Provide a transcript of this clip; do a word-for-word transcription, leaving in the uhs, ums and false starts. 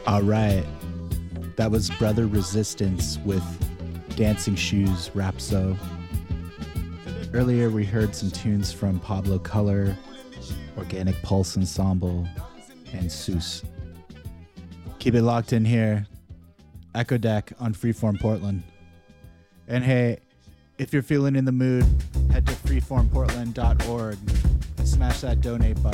All right. That was Brother Resistance with Dancing Shoes Rhapso. Earlier we heard some tunes from Pablo Color, Organic Pulse Ensemble, and Seuss. Keep it locked in here. Echo Deck on Freeform Portland. And hey, if you're feeling in the mood, head to freeform portland dot org and smash that donate button.